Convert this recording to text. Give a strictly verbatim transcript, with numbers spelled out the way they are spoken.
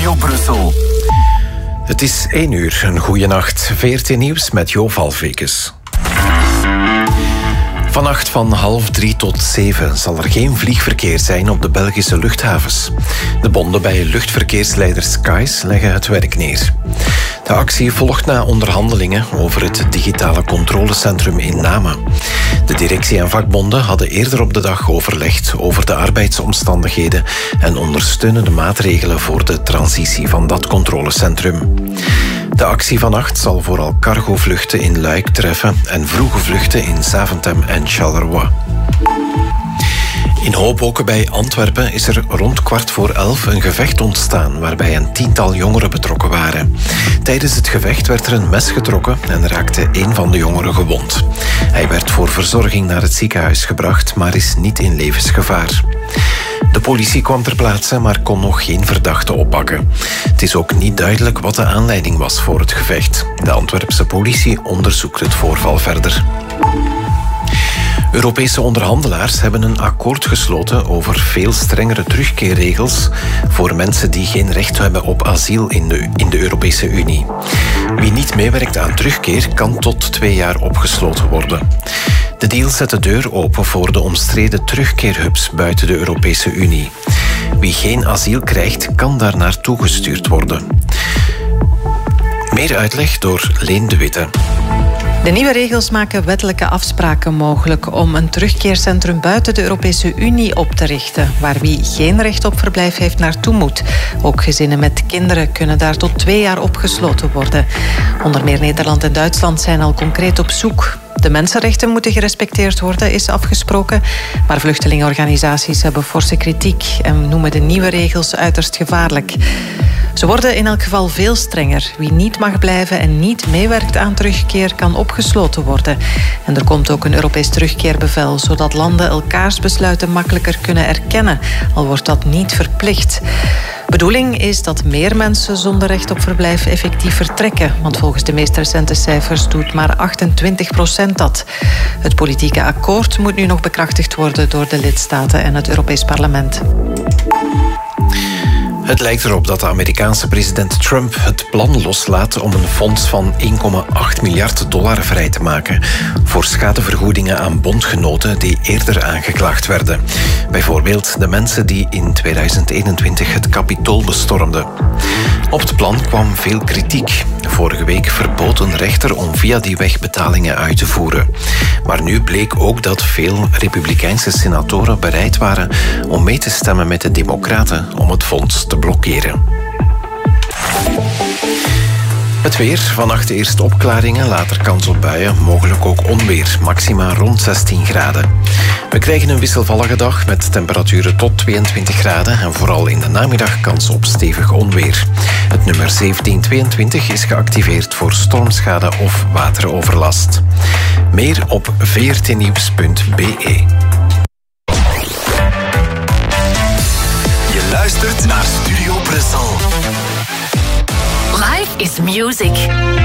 Studio Brussel. Het is één uur, een goeie nacht. V R T Nieuws met Jo Valvekes. Vannacht van half drie tot zeven zal er geen vliegverkeer zijn op de Belgische luchthavens. De bonden bij luchtverkeersleider Skies leggen het werk neer. De actie volgt na onderhandelingen over het digitale controlecentrum in Namen. De directie en vakbonden hadden eerder op de dag overlegd over de arbeidsomstandigheden en ondersteunende maatregelen voor de transitie van dat controlecentrum. De actie vannacht zal vooral cargovluchten in Luik treffen en vroege vluchten in Zaventem en Charleroi. In Hoboken bij Antwerpen is er rond kwart voor elf een gevecht ontstaan waarbij een tiental jongeren betrokken waren. Tijdens het gevecht werd er een mes getrokken en raakte een van de jongeren gewond. Hij werd voor verzorging naar het ziekenhuis gebracht, maar is niet in levensgevaar. De politie kwam ter plaatse, maar kon nog geen verdachte oppakken. Het is ook niet duidelijk wat de aanleiding was voor het gevecht. De Antwerpse politie onderzoekt het voorval verder. Europese onderhandelaars hebben een akkoord gesloten over veel strengere terugkeerregels voor mensen die geen recht hebben op asiel in de, in de Europese Unie. Wie niet meewerkt aan terugkeer kan tot twee jaar opgesloten worden. De deal zet de deur open voor de omstreden terugkeerhubs buiten de Europese Unie. Wie geen asiel krijgt, kan daar naartoe gestuurd worden. Meer uitleg door Leen de Witte. De nieuwe regels maken wettelijke afspraken mogelijk om een terugkeercentrum buiten de Europese Unie op te richten, waar wie geen recht op verblijf heeft naartoe moet. Ook gezinnen met kinderen kunnen daar tot twee jaar opgesloten worden. Onder meer Nederland en Duitsland zijn al concreet op zoek. De mensenrechten moeten gerespecteerd worden, is afgesproken. Maar vluchtelingenorganisaties hebben forse kritiek en noemen de nieuwe regels uiterst gevaarlijk. Ze worden in elk geval veel strenger. Wie niet mag blijven en niet meewerkt aan terugkeer kan opgesloten worden. En er komt ook een Europees terugkeerbevel, zodat landen elkaars besluiten makkelijker kunnen erkennen, al wordt dat niet verplicht. Bedoeling is dat meer mensen zonder recht op verblijf effectief vertrekken, want volgens de meest recente cijfers doet maar achtentwintig procent dat. Het politieke akkoord moet nu nog bekrachtigd worden door de lidstaten en het Europees Parlement. Het lijkt erop dat de Amerikaanse president Trump het plan loslaat om een fonds van één komma acht miljard dollar vrij te maken voor schadevergoedingen aan bondgenoten die eerder aangeklaagd werden. Bijvoorbeeld de mensen die in tweeduizend eenentwintig het Capitool bestormden. Op het plan kwam veel kritiek. Vorige week verbood een rechter om via die weg betalingen uit te voeren. Maar nu bleek ook dat veel Republikeinse senatoren bereid waren om mee te stemmen met de Democraten om het fonds te blokkeren. Het weer. Vannacht eerst opklaringen, later kans op buien, mogelijk ook onweer. Maxima rond zestien graden. We krijgen een wisselvallige dag met temperaturen tot tweeëntwintig graden en vooral in de namiddag kans op stevig onweer. Het nummer zeventien tweeëntwintig is geactiveerd voor stormschade of wateroverlast. Meer op v r t nieuws punt b e. Je luistert naar Studio Brussel. Life is music.